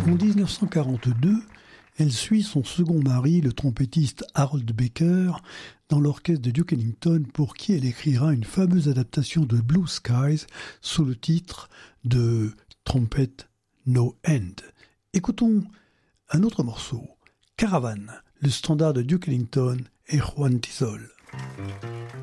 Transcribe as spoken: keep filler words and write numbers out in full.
En dix-neuf cent quarante-deux, elle suit son second mari, le trompettiste Harold Baker, dans l'orchestre de Duke Ellington, pour qui elle écrira une fameuse adaptation de Blue Skies sous le titre de Trumpet No End. Écoutons un autre morceau, Caravane, le standard de Duke Ellington et Juan Tizol.